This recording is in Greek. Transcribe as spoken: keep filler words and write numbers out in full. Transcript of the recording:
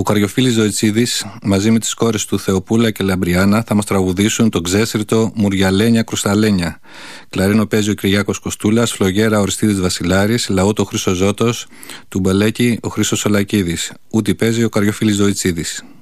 Ο Καριοφίλης Ζωητσίδης μαζί με τις κόρες του Θεοπούλα και Λαμπριάνα θα μας τραγουδήσουν τον ξέσυρτο Μουριαλένια Κρουσταλένια. Κλαρίνο παίζει ο Κυριάκος Κοστούλας, φλογέρα ο Αριστίδης Βασιλάρης, λαούτ ο Χρυσοζώτος, του μπαλέκι ο Χρήστος Σολακίδης. Ούτι παίζει ο Καριοφίλης Ζωητσίδης.